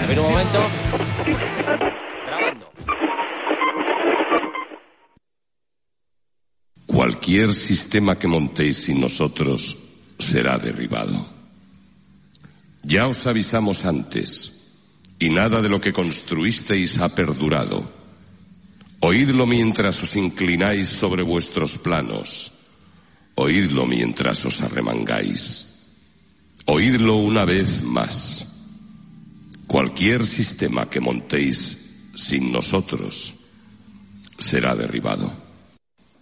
ver un momento. Grabando. Cualquier sistema que montéis sin nosotros será derribado. Ya os avisamos antes, y nada de lo que construisteis ha perdurado. Oídlo mientras os inclináis sobre vuestros planos. Oídlo mientras os arremangáis. Oídlo una vez más. Cualquier sistema que montéis sin nosotros será derribado.